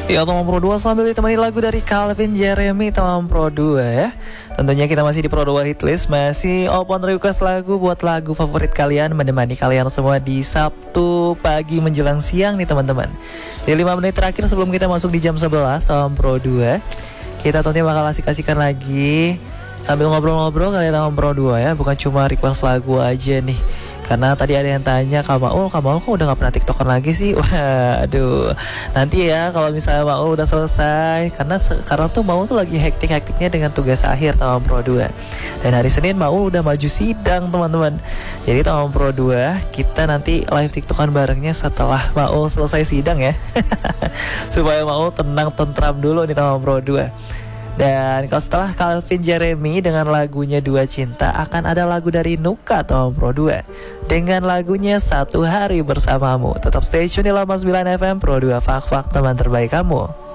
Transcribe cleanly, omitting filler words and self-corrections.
Ya, Tomam Pro 2 sambil ditemani lagu dari Calvin Jeremy, Tomam Pro 2 ya. Tentunya kita masih di Pro 2 Hitlist, masih open request lagu buat lagu favorit kalian, menemani kalian semua di Sabtu pagi menjelang siang nih teman-teman. Di 5 menit terakhir sebelum kita masuk di jam 11 Tomam Pro 2, kita tentunya bakal asik-asikan lagi sambil ngobrol-ngobrol kalian Tomam Pro 2 ya. Bukan cuma request lagu aja nih. Karena tadi ada yang tanya, Kak Maul kok udah gak pernah tiktokan lagi sih? Waduh, nanti ya kalau misalnya Maul udah selesai. Karena sekarang tuh Maul tuh lagi hektik-hektiknya dengan tugas akhir Tomam Pro 2. Dan hari Senin Maul udah maju sidang teman-teman. Jadi Tomam Pro 2, kita nanti live tiktokan barengnya setelah Maul selesai sidang ya. Supaya Maul tenang tentram dulu nih Tomam Pro 2. Dan kalau setelah Calvin Jeremy dengan lagunya Dua Cinta, akan ada lagu dari Nuka Tomam Pro 2 dengan lagunya Satu Hari Bersamamu. Tetap stay tune di 89 FM Pro 2 Fak-Fak teman terbaik kamu.